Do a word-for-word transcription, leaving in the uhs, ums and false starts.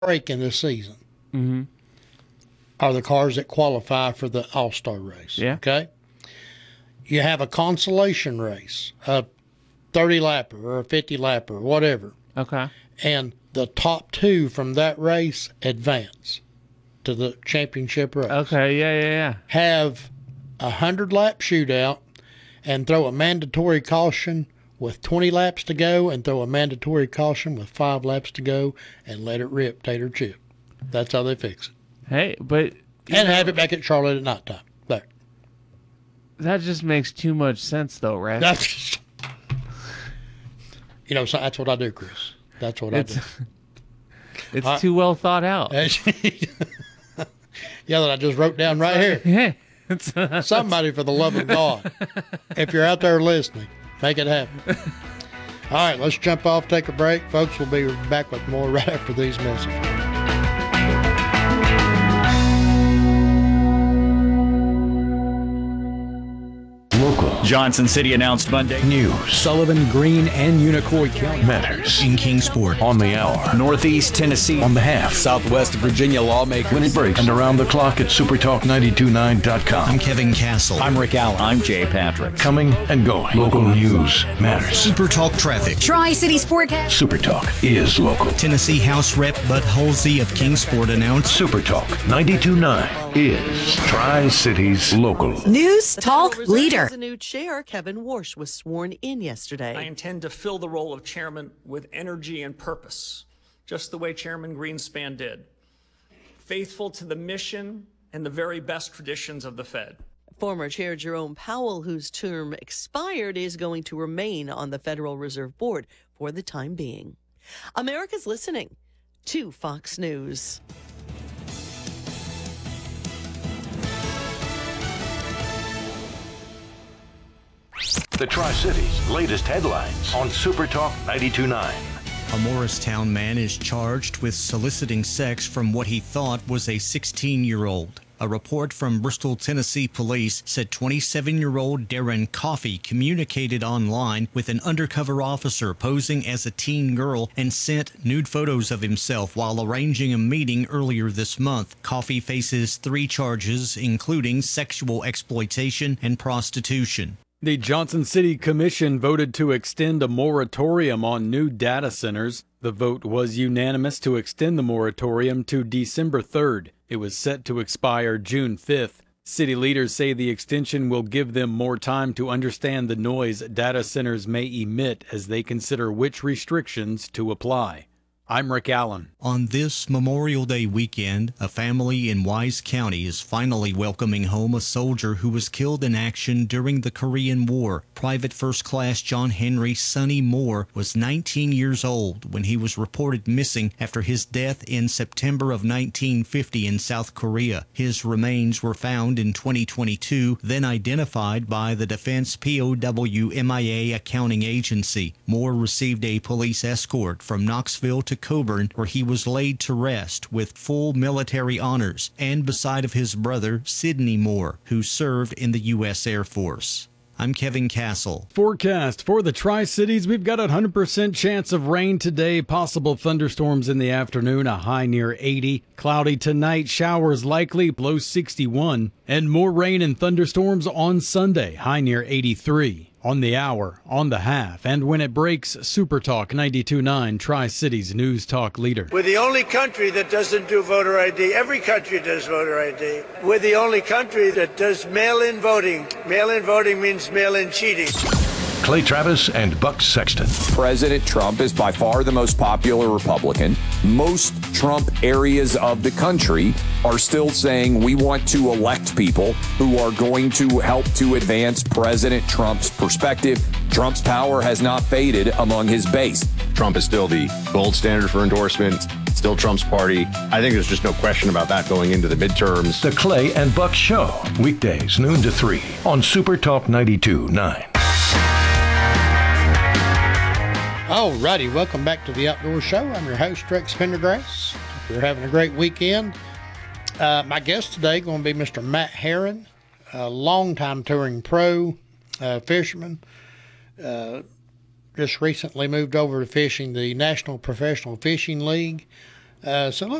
break in this season mm-hmm. are the cars that qualify for the All-Star race. Yeah. Okay? You have a consolation race, a thirty-lapper or a fifty-lapper, whatever. Okay. And the top two from that race advance to the championship race. Okay, yeah, yeah, yeah. Have a hundred-lap shootout and throw a mandatory caution with twenty laps to go and throw a mandatory caution with five laps to go and let it rip, tater chip. That's how they fix it. Hey, but... And know, have it back at Charlotte at night time. There. That just makes too much sense, though, right? That's just, you know, so that's what I do, Chris. That's what it's, I do. It's I, too well thought out. Yeah, that I just wrote down right here. Yeah. Somebody, for the love of God, if you're out there listening, make it happen. All right, let's jump off, take a break. Folks, we'll be back with more right after these messages. Local. Johnson City announced Monday. News. Sullivan, Greene, and Unicoi County. Matters. In Kingsport. On the hour. Northeast Tennessee. On the half. Southwest Virginia lawmakers. When it breaks. And around the clock at super talk nine two nine dot com. I'm Kevin Castle. I'm Rick Allen. I'm Jay Patrick. Coming and going. Local news matters. Super Talk Traffic. Tri-City Sportcast. Super Talk is local. Tennessee House Rep Bud Halsey of Kingsport announced. Super Talk ninety two point nine is Tri-Cities local. News Talk The Leader. The new chair, Kevin Warsh, was sworn in yesterday. I intend to fill the role of chairman with energy and purpose, just the way Chairman Greenspan did. Faithful to the mission and the very best traditions of the Fed. Former Chair Jerome Powell, whose term expired, is going to remain on the Federal Reserve Board for the time being. America's listening to Fox News. The Tri-Cities latest headlines on Super Talk ninety two point nine. A Morristown man is charged with soliciting sex from what he thought was a sixteen-year-old. A report from Bristol, Tennessee police said twenty-seven-year-old Darren Coffey communicated online with an undercover officer posing as a teen girl and sent nude photos of himself while arranging a meeting earlier this month. Coffey faces three charges, including sexual exploitation and prostitution. The Johnson City Commission voted to extend a moratorium on new data centers. The vote was unanimous to extend the moratorium to December third. It was set to expire June fifth. City leaders say the extension will give them more time to understand the noise data centers may emit as they consider which restrictions to apply. I'm Rick Allen. On this Memorial Day weekend, a family in Wise County is finally welcoming home a soldier who was killed in action during the Korean War. Private First Class John Henry Sonny Moore was nineteen years old when he was reported missing after his death in September of nineteen fifty in South Korea. His remains were found in twenty twenty-two, then identified by the Defense P O W M I A Accounting Agency. Moore received a police escort from Knoxville to Coburn, where he was laid to rest with full military honors and beside of his brother, Sidney Moore, who served in the U S Air Force. I'm Kevin Castle. Forecast for the Tri-Cities. We've got a one hundred percent chance of rain today, possible thunderstorms in the afternoon, a high near eighty. Cloudy tonight, showers likely, low sixty-one. And more rain and thunderstorms on Sunday, high near eighty-three. On the hour, on the half, and when it breaks, Super Talk ninety-two point nine, Tri-Cities News Talk Leader. We're the only country that doesn't do voter I D. Every country does voter I D. We're the only country that does mail-in voting. Mail-in voting means mail-in cheating. Clay Travis and Buck Sexton. President Trump is by far the most popular Republican. Most Trump areas of the country are still saying we want to elect people who are going to help to advance President Trump's perspective. Trump's power has not faded among his base. Trump is still the gold standard for endorsement, still Trump's party. I think there's just no question about that going into the midterms. The Clay and Buck Show, weekdays noon to three on Super Talk ninety-two point nine. All righty, welcome back to the Outdoor Show. I'm your host, Rex Pendergrass. Hope you're having a great weekend. Uh, my guest today going to be Mister Matt Herron, a longtime touring pro uh, fisherman. Uh, just recently moved over to fishing the National Professional Fishing League. Uh, so